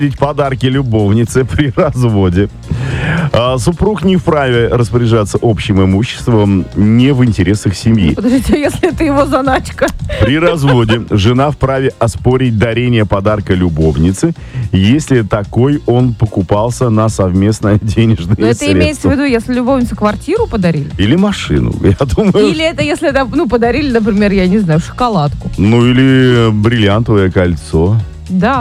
подарки любовнице при разводе. Супруг не вправе распоряжаться общим имуществом не в интересах семьи. Подождите, если это его заначка. При разводе жена вправе оспорить дарение подарка любовнице, если такой он покупался на совместное денежное Но это средство. имеется в виду, если любовнице квартиру подарили? Или машину, я думаю. Или это если, подарили, например, я не знаю, шоколадку? Ну, или бриллиантовое кольцо. Да,